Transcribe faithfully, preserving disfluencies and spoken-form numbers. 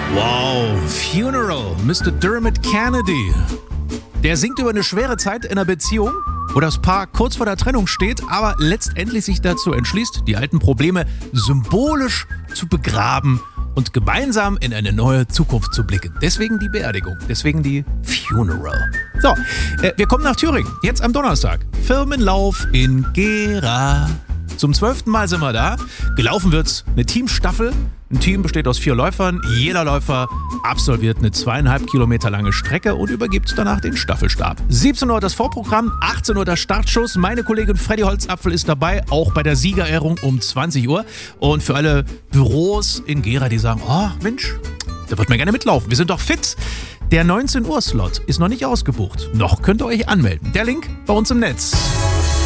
Wow, Funeral, Mister Dermot Kennedy. Der singt über eine schwere Zeit in einer Beziehung, wo das Paar kurz vor der Trennung steht, aber letztendlich sich dazu entschließt, die alten Probleme symbolisch zu begraben und gemeinsam in eine neue Zukunft zu blicken. Deswegen die Beerdigung, deswegen die Funeral. So, äh, wir kommen nach Thüringen, jetzt am Donnerstag. Firmenlauf in Gera. Zum zwölften Mal sind wir da. Gelaufen wird's eine Teamstaffel. Ein Team besteht aus vier Läufern. Jeder Läufer absolviert eine zweieinhalb Kilometer lange Strecke und übergibt danach den Staffelstab. siebzehn Uhr das Vorprogramm, achtzehn Uhr das Startschuss. Meine Kollegin Freddy Holzapfel ist dabei, auch bei der Siegerehrung um zwanzig Uhr. Und für alle Büros in Gera, die sagen, oh Mensch, da wird man gerne mitlaufen. Wir sind doch fit. Der neunzehn Uhr Slot ist noch nicht ausgebucht. Noch könnt ihr euch anmelden. Der Link bei uns im Netz.